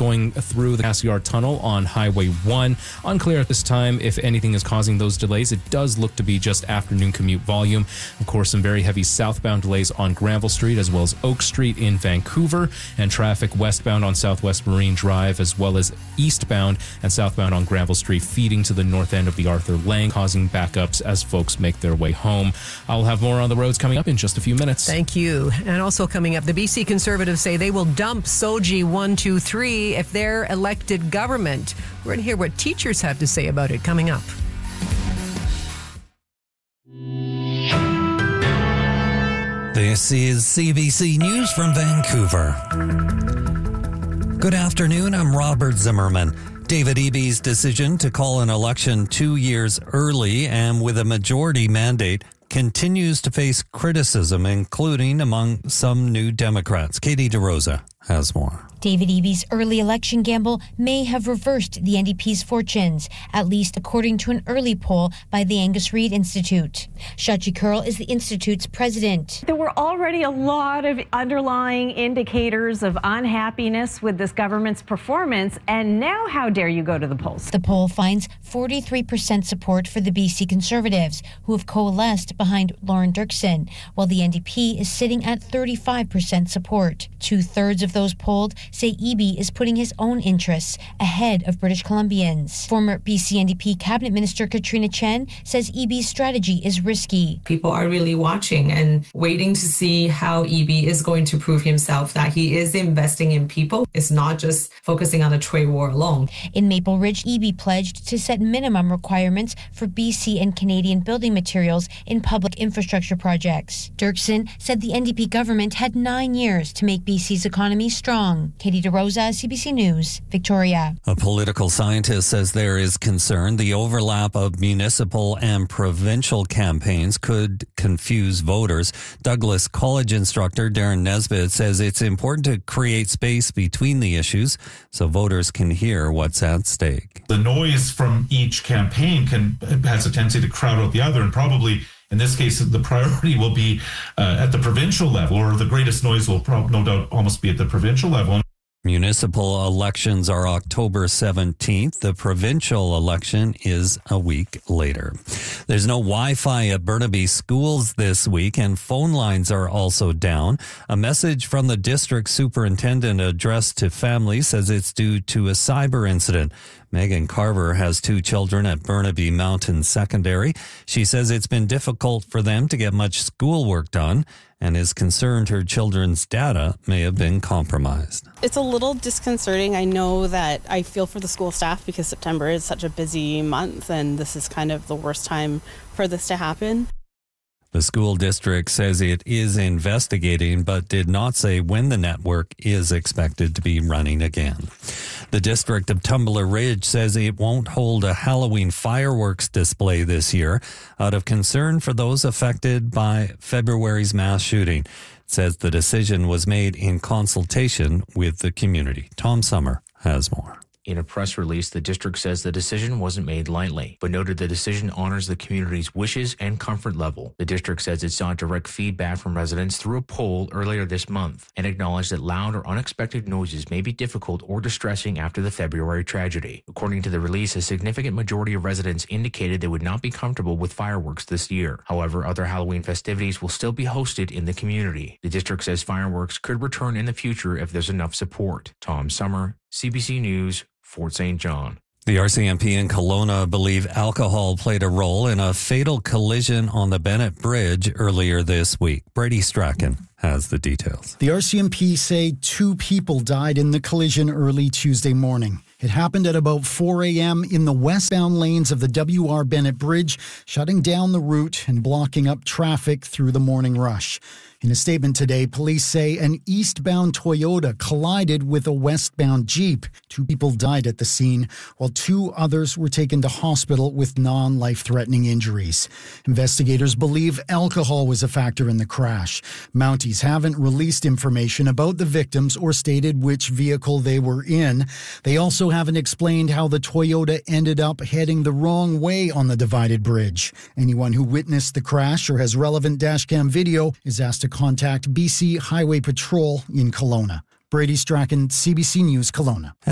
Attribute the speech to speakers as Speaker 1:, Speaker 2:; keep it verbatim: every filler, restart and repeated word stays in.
Speaker 1: going through the Cassiar Tunnel on Highway one. Unclear at this time if anything is causing those delays. It does look to be just afternoon commute volume. Of course, some very heavy southbound delays on Granville Street as well as Oak Street in Vancouver, and traffic westbound on Southwest Marine Drive as well as eastbound and southbound on Granville Street feeding to the north end of the Arthur Lane, causing backups as folks make their way home. I'll have more on the roads coming up in just a few minutes.
Speaker 2: Thank you. And also coming up, the B C Conservatives say they will dump S O G I one two three if they're elected government. We're going to hear what teachers have to say about it coming up.
Speaker 3: This is C B C News from Vancouver. Good afternoon, I'm Robert Zimmerman. David Eby's decision to call an election two years early and with a majority mandate continues to face criticism, including among some New Democrats. Katie DeRosa has more.
Speaker 4: David Eby's early election gamble may have reversed the N D P's fortunes, at least according to an early poll by the Angus Reid Institute. Shachi Kurl is the Institute's president.
Speaker 5: There were already a lot of underlying indicators of unhappiness with this government's performance, and now how dare you go to the polls?
Speaker 4: The poll finds forty-three percent support for the B C Conservatives, who have coalesced behind Lauren Dirksen, while the N D P is sitting at thirty-five percent support. Two-thirds of those polled say Eby is putting his own interests ahead of British Columbians. Former B C N D P Cabinet Minister Katrina Chen says Eby's strategy is risky.
Speaker 6: People are really watching and waiting to see how Eby is going to prove himself that he is investing in people. It's not just focusing on the trade war alone.
Speaker 4: In Maple Ridge, Eby pledged to set minimum requirements for B C and Canadian building materials in public infrastructure projects. Dirksen said the N D P government had nine years to make B C's economy strong. Katie DeRosa, C B C News, Victoria.
Speaker 3: A political scientist says there is concern the overlap of municipal and provincial campaigns could confuse voters. Douglas College instructor Darren Nesbitt says it's important to create space between the issues so voters can hear what's at stake.
Speaker 7: The noise from each campaign can has a tendency to crowd out the other, and probably in this case, the priority will be uh, at the provincial level, or the greatest noise will prob- no doubt almost be at the provincial level.
Speaker 3: Municipal elections are October seventeenth. The provincial election is a week later. There's no Wi-Fi at Burnaby schools this week, and phone lines are also down. A message from the district superintendent addressed to families says it's due to a cyber incident. Megan Carver has two children at Burnaby Mountain Secondary. She says it's been difficult for them to get much schoolwork done and is concerned her children's data may have been compromised.
Speaker 8: It's a little disconcerting. I know that I feel for the school staff because September is such a busy month and this is kind of the worst time for this to happen.
Speaker 3: The school district says it is investigating, but did not say when the network is expected to be running again. The district of Tumbler Ridge says it won't hold a Halloween fireworks display this year out of concern for those affected by February's mass shooting. It says the decision was made in consultation with the community. Tom Summer has more.
Speaker 9: In a press release, the district says the decision wasn't made lightly, but noted the decision honors the community's wishes and comfort level. The district says it sought direct feedback from residents through a poll earlier this month and acknowledged that loud or unexpected noises may be difficult or distressing after the February tragedy. According to the release, a significant majority of residents indicated they would not be comfortable with fireworks this year. However, other Halloween festivities will still be hosted in the community. The district says fireworks could return in the future if there's enough support. Tom Summer, C B C News, Fort Saint John.
Speaker 3: The R C M P in Kelowna believe alcohol played a role in a fatal collision on the Bennett Bridge earlier this week. Brady Strachan has the details.
Speaker 10: The R C M P say two people died in the collision early Tuesday morning. It happened at about four a.m. in the westbound lanes of the W R Bennett Bridge, shutting down the route and blocking up traffic through the morning rush. In a statement today, police say an eastbound Toyota collided with a westbound Jeep. Two people died at the scene, while two others were taken to hospital with non-life-threatening injuries. Investigators believe alcohol was a factor in the crash. Mounties haven't released information about the victims or stated which vehicle they were in. They also haven't explained how the Toyota ended up heading the wrong way on the divided bridge. Anyone who witnessed the crash or has relevant dashcam video is asked to contact B C Highway Patrol in Kelowna. Brady Strachan, C B C News, Kelowna.